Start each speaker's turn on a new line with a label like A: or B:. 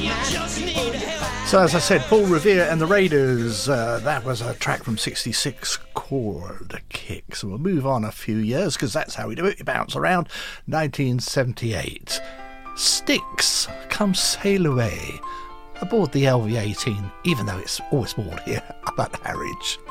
A: So as I said, Paul Revere and the Raiders, that was a track from 66 called Kick. So we'll move on a few years because that's how we do it. You bounce around. 1978. Styx, Come Sail Away, aboard the LV-18, even though it's always moored here up at Harwich.